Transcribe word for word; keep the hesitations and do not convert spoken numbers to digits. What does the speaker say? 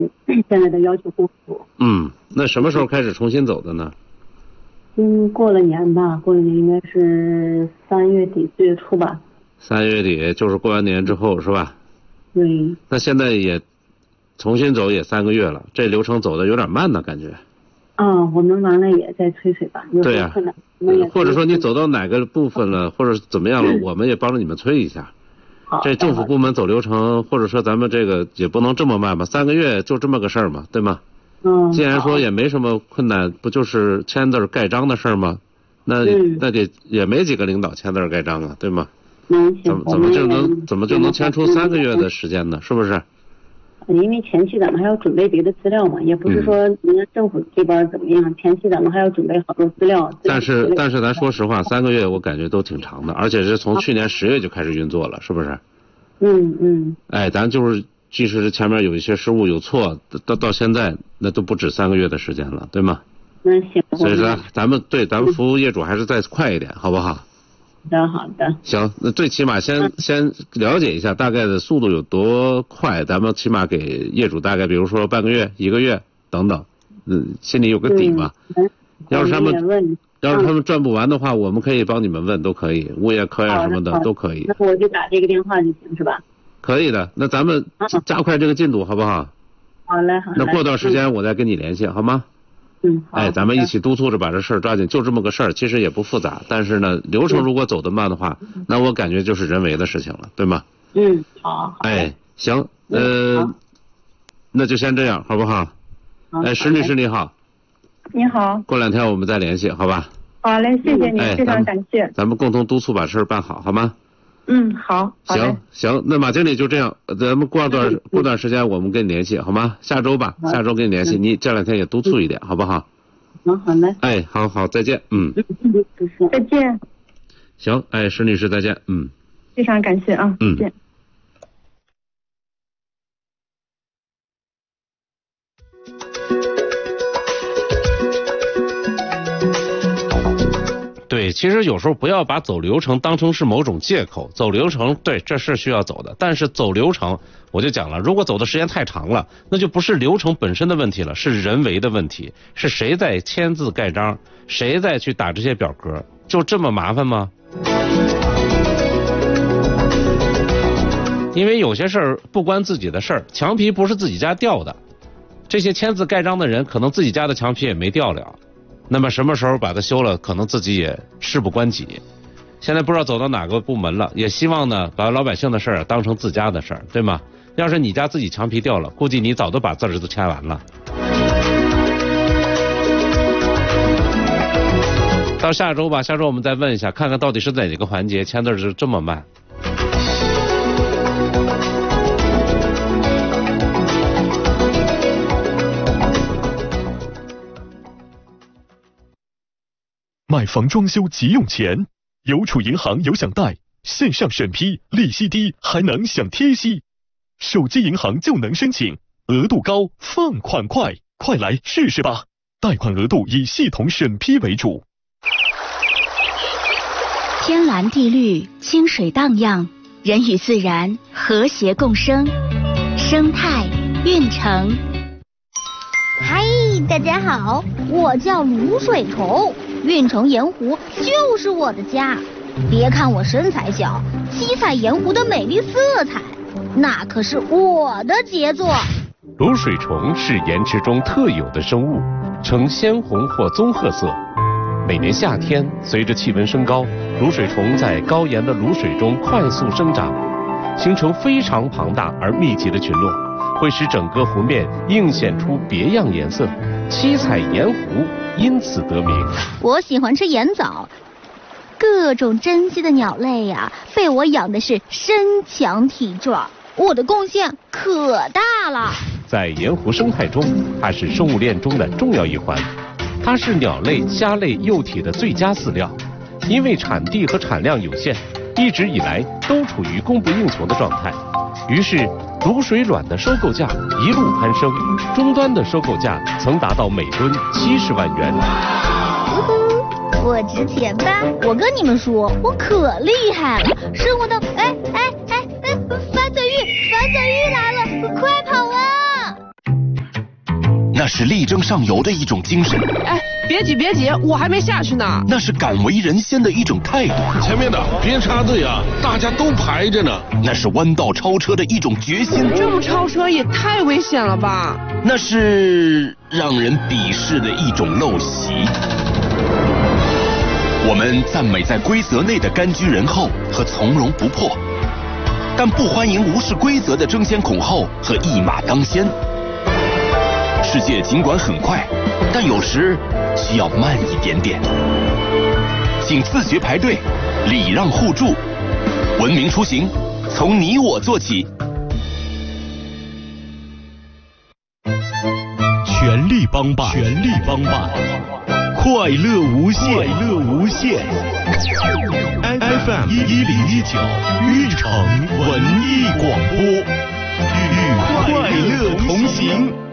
现在的要求不符。 嗯，那什么时候开始重新走的呢？ 嗯，过了年吧，过了年应该是三月底四月初吧。 三月底就是过完年之后是吧？ 对。 那现在也重新走也三个月了，这流程走的有点慢呢，感觉。 啊，我们完了也再催催吧。 对呀、啊，或者说你走到哪个部分了，或者怎么样了，我们也帮着你们催一下。这政府部门走流程，或者说咱们这个也不能这么慢吧？三个月就这么个事儿嘛，对吗？ 嗯。 既然说也没什么困难，不就是签字盖章的事儿吗？那、嗯、那得也没几个领导签字盖章啊，对吗？ 嗯， 怎么怎么就能怎么就能签出三个月的时间呢？是不是？ 因为前期咱们还要准备别的资料嘛，也不是说人家政府这边怎么样，嗯、前期咱们还要准备好多资料。 但是但是咱说实话，三个月我感觉都挺长的，而且是从去年十月就开始运作了，是不是？ 嗯嗯。 哎，咱就是即使是前面有一些失误有错，到到现在那都不止三个月的时间了，对吗？ 那行。 所以说咱们对咱们服务业主还是再快一点，好不好？ 好的好的。 行，那最起码先、嗯、先了解一下大概的速度有多快，咱们起码给业主大概比如说半个月、一个月等等，嗯，心里有个底嘛。 嗯、 要是他们要是他们转不完的话，我们可以帮你们问，都可以，物业科呀什么的都可以。 那我就打这个电话就行是吧？ 可以的，那咱们加快这个进度好不好？ 好嘞好嘞。 那过段时间我再跟你联系、嗯、好吗？ 嗯， 哎，咱们一起督促着把这事儿抓紧，就这么个事儿，其实也不复杂，但是呢，流程如果走得慢的话，嗯、那我感觉就是人为的事情了，对吗？ 嗯，好。好哎，行，呃、嗯，那就先这样，好不好？ 好。 哎，石女士你好。 你好。 过两天我们再联系，好吧？ 好嘞，谢谢你， 哎、 非常感谢。 咱们共同督促把事儿办好，好吗？ 嗯，好。好行行，那马经理就这样，咱们过段、嗯、过段时间我们跟你联系，好吗？下周吧，下周跟你联系，嗯、你这两天也督促一点，嗯、好不好？ 好，好嘞。 哎，好好，再见，嗯。 再见。 行，哎，石女士再见，嗯。 非常感谢啊， 嗯。 再见。 对，其实有时候不要把走流程当成是某种借口。走流程，对，这是需要走的，但是走流程，我就讲了，如果走的时间太长了，那就不是流程本身的问题了，是人为的问题，是谁在签字盖章，谁在去打这些表格，就这么麻烦吗？因为有些事儿不关自己的事儿，墙皮不是自己家掉的，这些签字盖章的人可能自己家的墙皮也没掉了。那么什么时候把它修了，可能自己也事不关己。现在不知道走到哪个部门了，也希望呢把老百姓的事儿当成自家的事儿，对吗？要是你家自己墙皮掉了，估计你早都把字儿都签完了。到下周吧，下周我们再问一下，看看到底是哪个环节签字是这么慢。 买房装修急用钱，邮储银行有享贷，线上审批，利息低，还能享贴息。手机银行就能申请，额度高，放款快，快来试试吧！贷款额度以系统审批为主。 天蓝地绿，清水荡漾，人与自然和谐共生，生态运城。 嗨，大家好，我叫卤水虫。运城盐湖就是我的家，别看我身材小，七彩盐湖的美丽色彩，那可是我的杰作。 卤水虫是盐池中特有的生物，呈鲜红或棕褐色。每年夏天，随着气温升高，卤水虫在高盐的卤水中快速生长，形成非常庞大而密集的群落，会使整个湖面映现出别样颜色，七彩盐湖因此得名。 我喜欢吃盐藻，各种珍稀的鸟类呀、啊，被我养的是身强体壮，我的贡献可大了。 在盐湖生态中，它是生物链中的重要一环，它是鸟类、虾类幼体的最佳饲料。因为产地和产量有限，一直以来都处于供不应求的状态，于是卤水卵的收购价一路攀升，终端的收购价曾达到每吨七十万元。 呜呼，我值钱吧？我跟你们说，我可厉害了，生活的哎哎哎哎，翻嘴鱼，翻嘴鱼来了，快跑啊！ 那是力争上游的一种精神。 哎，别急别急，我还没下去呢。 那是敢为人先的一种态度。 前面的别插队啊，大家都排着呢。 那是弯道超车的一种决心。 这么超车也太危险了吧？ 那是让人鄙视的一种陋习。我们赞美在规则内的甘居人后和从容不迫，但不欢迎无视规则的争先恐后和一马当先。世界尽管很快，但有时需要慢一点点。请自觉排队，礼让互助，文明出行，从你我做起。 全力帮办，全力帮办，快乐无限，快乐无限。F M 一一零一九，运城文艺广播，与快乐同行。